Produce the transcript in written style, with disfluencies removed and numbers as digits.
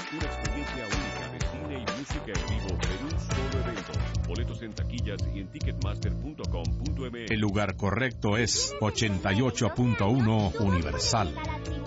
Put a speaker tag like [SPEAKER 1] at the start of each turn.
[SPEAKER 1] una experiencia única de cine y música en vivo en un solo evento. Boletos en taquillas y en ticketmaster.com.mx.
[SPEAKER 2] El lugar correcto es 88.1 Universal.